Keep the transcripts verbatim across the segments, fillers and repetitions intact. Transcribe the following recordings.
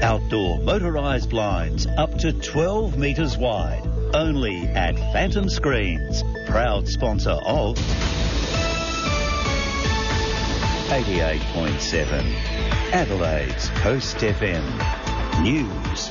Outdoor motorised blinds up to twelve metres wide. Only at Phantom Screens, proud sponsor of eighty-eight point seven, Adelaide's Coast F M. News.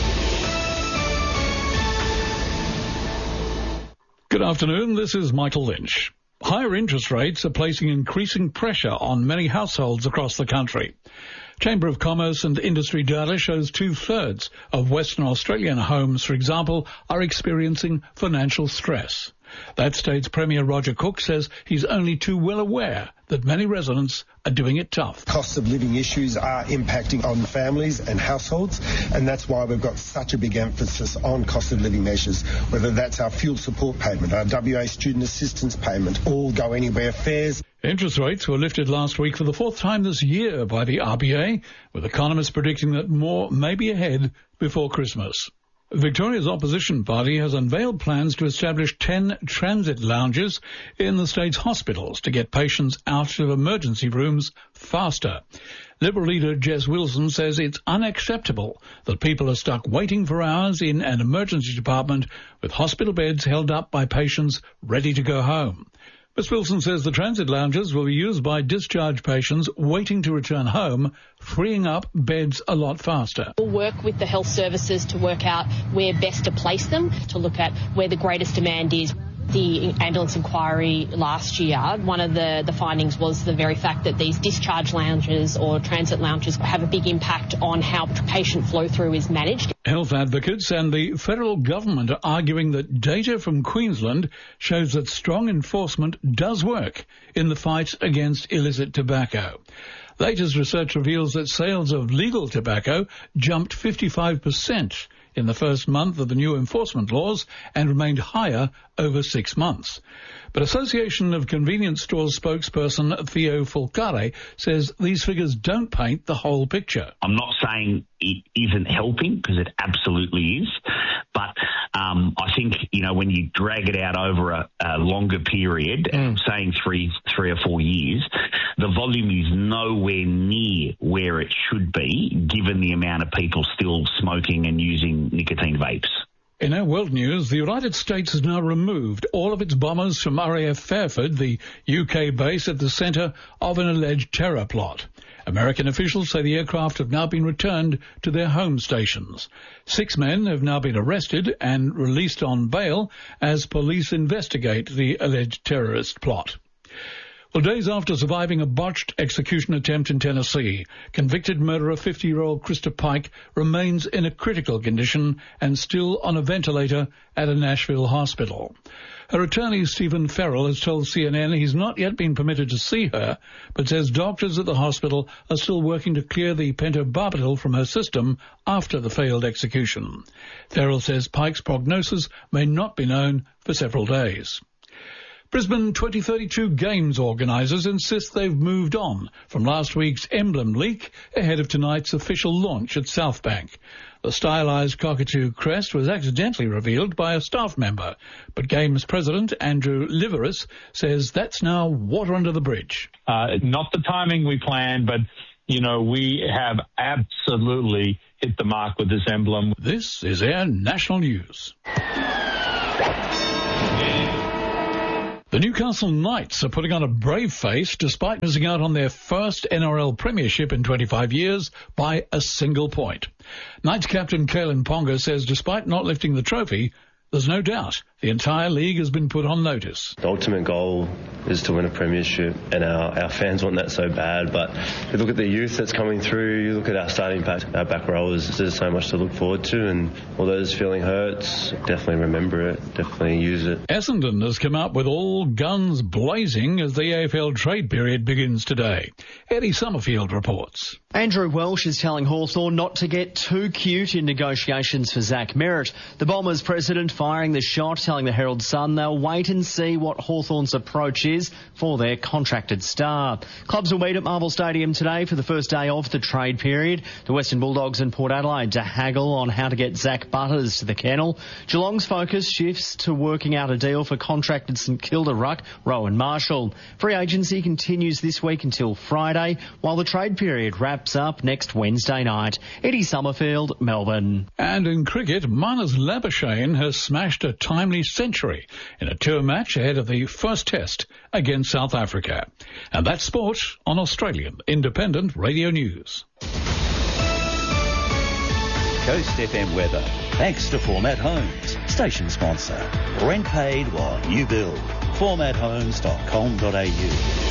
Good afternoon, this is Michael Lynch. Higher interest rates are placing increasing pressure on many households across the country. Chamber of Commerce and Industry data shows two-thirds of Western Australian homes, for example, are experiencing financial stress. That state's Premier Roger Cook says he's only too well aware that many residents are doing it tough. Cost of living issues are impacting on families and households, and that's why we've got such a big emphasis on cost of living measures, whether that's our fuel support payment, our W A student assistance payment, all go anywhere fares. Interest rates were lifted last week for the fourth time this year by the R B A, with economists predicting that more may be ahead before Christmas. Victoria's opposition party has unveiled plans to establish ten transit lounges in the state's hospitals to get patients out of emergency rooms faster. Liberal leader Jess Wilson says it's unacceptable that people are stuck waiting for hours in an emergency department with hospital beds held up by patients ready to go home. Miz Wilson says the transit lounges will be used by discharged patients waiting to return home, freeing up beds a lot faster. We'll work with the health services to work out where best to place them, to look at where the greatest demand is. The ambulance inquiry last year, one of the, the findings was the very fact that these discharge lounges or transit lounges have a big impact on how patient flow through is managed. Health advocates and the federal government are arguing that data from Queensland shows that strong enforcement does work in the fight against illicit tobacco. Latest research reveals that sales of legal tobacco jumped fifty-five percent in the first month of the new enforcement laws and remained higher over six months. But Association of Convenience Stores spokesperson Theo Fulcare says these figures don't paint the whole picture. I'm not saying it isn't helping, because it absolutely is, but um, I think, you know, when you drag it out over a, a longer period, mm. saying three, three or four years, the volume is nowhere near where it should be, given the amount of people still smoking and using nicotine vapes. In our world news, the United States has now removed all of its bombers from R A F Fairford, the U K base at the centre of an alleged terror plot. American officials say the aircraft have now been returned to their home stations. Six men have now been arrested and released on bail as police investigate the alleged terrorist plot. Well, days after surviving a botched execution attempt in Tennessee, convicted murderer fifty-year-old Krista Pike remains in a critical condition and still on a ventilator at a Nashville hospital. Her attorney, Stephen Farrell, has told C N N he's not yet been permitted to see her, but says doctors at the hospital are still working to clear the pentobarbital from her system after the failed execution. Farrell says Pike's prognosis may not be known for several days. Brisbane twenty thirty-two Games organisers insist they've moved on from last week's emblem leak ahead of tonight's official launch at Southbank. The stylised cockatoo crest was accidentally revealed by a staff member, but Games president Andrew Liveris says that's now water under the bridge. Uh, not the timing we planned, but, you know, we have absolutely hit the mark with this emblem. This is Air National News. The Newcastle Knights are putting on a brave face despite missing out on their first N R L premiership in twenty-five years by a single point. Knights captain Kalen Ponga says despite not lifting the trophy, there's no doubt the entire league has been put on notice. The ultimate goal is to win a premiership, and our, our fans want that so bad. But if you look at the youth that's coming through, you look at our starting pack, our back rowers, there's so much to look forward to. And all those feeling hurts, definitely remember it, definitely use it. Essendon has come up with all guns blazing as the A F L trade period begins today. Eddie Summerfield reports. Andrew Welsh is telling Hawthorn not to get too cute in negotiations for Zach Merritt. The Bombers president firing the shot, telling the Herald Sun they'll wait and see what Hawthorn's approach is for their contracted star. Clubs will meet at Marvel Stadium today for the first day of the trade period. The Western Bulldogs and Port Adelaide to haggle on how to get Zach Butters to the kennel. Geelong's focus shifts to working out a deal for contracted St Kilda ruck Rowan Marshall. Free agency continues this week until Friday, while the trade period wraps up next Wednesday night. Eddie Summerfield, Melbourne. And in cricket, Marnus Labuschagne has smashed a timely century in a tour match ahead of the first test against South Africa. And that's sport on Australian Independent Radio News. Coast F M weather. Thanks to Format Homes, station sponsor. Rent paid while you build. format homes dot com dot a u.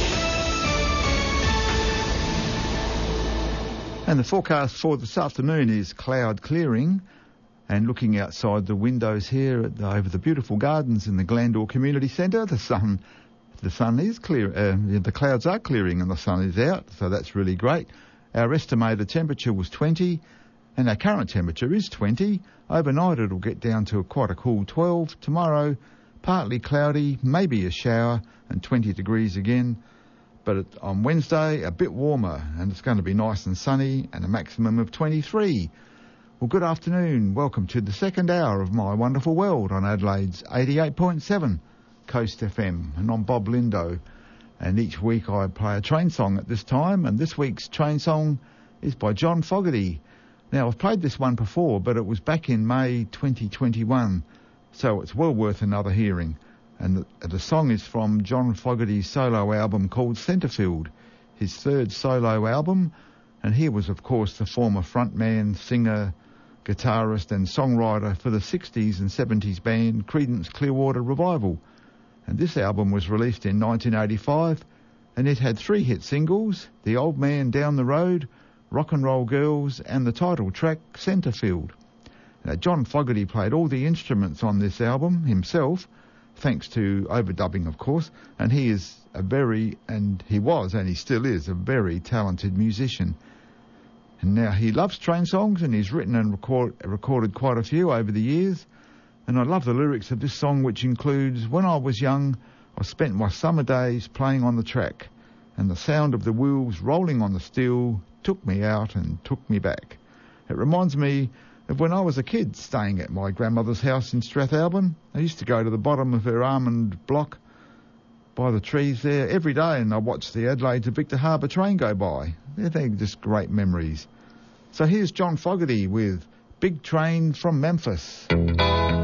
And the forecast for this afternoon is cloud clearing. And looking outside the windows here at the, over the beautiful gardens in the Glandore Community Centre, the sun, the sun is clear. Uh, the clouds are clearing and the sun is out, so that's really great. Our estimated temperature was twenty, and our current temperature is twenty. Overnight it'll get down to a, quite a cool twelve. Tomorrow, partly cloudy, maybe a shower, and twenty degrees again. But it, on Wednesday, a bit warmer, and it's going to be nice and sunny, and a maximum of twenty-three. Well, good afternoon. Welcome to the second hour of My Wonderful World on Adelaide's eighty-eight point seven Coast F M. And I'm Bob Lindo. And each week I play a train song at this time. And this week's train song is by John Fogerty. Now, I've played this one before, but it was back in May twenty twenty-one. So it's well worth another hearing. And the, the song is from John Fogerty's solo album called Centrefield, his third solo album. And he was, of course, the former frontman, singer, guitarist and songwriter for the sixties and seventies band Creedence Clearwater Revival. And this album was released in nineteen eighty-five, and it had three hit singles, The Old Man Down the Road, Rock and Roll Girls, and the title track, Centrefield. Now, John Fogerty played all the instruments on this album himself, thanks to overdubbing, of course, and he is a very, and he was, and he still is, a very talented musician. And now he loves train songs, and he's written and record, recorded quite a few over the years. And I love the lyrics of this song, which includes, when I was young, I spent my summer days playing on the track, and the sound of the wheels rolling on the steel took me out and took me back. It reminds me of when I was a kid staying at my grandmother's house in Strathalbyn. I used to go to the bottom of her almond block by the trees there every day, and I watched the Adelaide to Victor Harbour train go by. They're just great memories. So here's John Fogerty with Big Train from Memphis.